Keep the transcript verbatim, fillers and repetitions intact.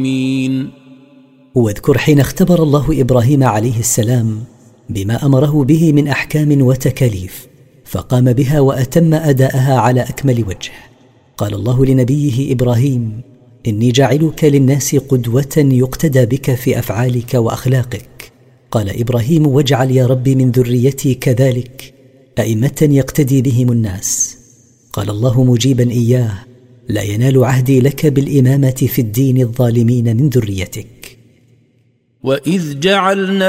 واذكر حين اختبر الله إبراهيم عليه السلام بما أمره به من أحكام وتكاليف، فقام بها وأتم أداءها على أكمل وجه. قال الله لنبيه إبراهيم: إني جاعلك للناس قدوة يقتدى بك في أفعالك وأخلاقك. قال إبراهيم: واجعل يا رب من ذريتي كذلك أئمة يقتدي بهم الناس. قال الله مجيبا إياه: لا ينال عهدي لك بالإمامة في الدين الظالمين من ذريتك. وإذ جعلنا